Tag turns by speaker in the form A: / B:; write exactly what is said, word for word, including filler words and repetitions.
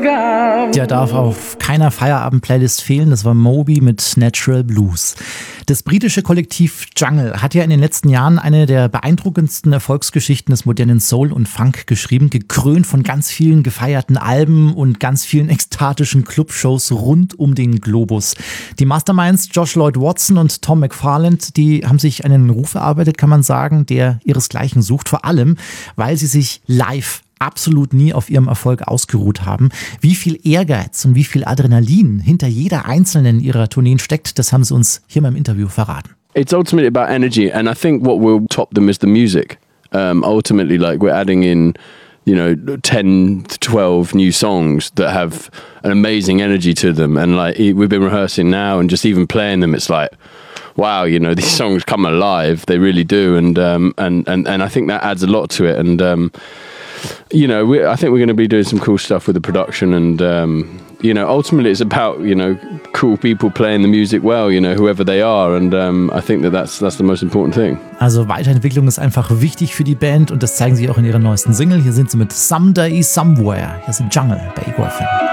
A: Der darf auf keiner Feierabend-Playlist fehlen. Das war Moby mit Natural Blues. Das britische Kollektiv Jungle hat ja in den letzten Jahren eine der beeindruckendsten Erfolgsgeschichten des modernen Soul und Funk geschrieben, gekrönt von ganz vielen gefeierten Alben und ganz vielen ekstatischen Clubshows rund um den Globus. Die Masterminds Josh Lloyd Watson und Tom McFarland, die haben sich einen Ruf erarbeitet, kann man sagen, der ihresgleichen sucht, vor allem, weil sie sich live absolut nie auf ihrem Erfolg ausgeruht haben. Wie viel Ehrgeiz und wie viel Adrenalin hinter jeder einzelnen ihrer Tourneen steckt, das haben sie uns hier mal im Interview verraten.
B: It's ultimately about energy, and I think what will top them is the music. Um, ultimately, like we're adding in, you know, ten to twelve new songs that have an amazing energy to them, and like we've been rehearsing now, and just even playing them, it's like, wow, you know, these songs come alive. They really do, and um, and and and I think that adds a lot to it, and. Um, You know, we, I think we're going to be doing some cool stuff with the production, and um, you know, ultimately it's about, you know, cool people playing the music well, you know, whoever they are, and um, I think that that's that's the most important thing.
A: Also Weiterentwicklung ist einfach wichtig für die Band und das zeigen sie auch in ihrer neuesten Single. Hier sind sie mit Someday Somewhere. Hier sind Jungle bei Eagle F M.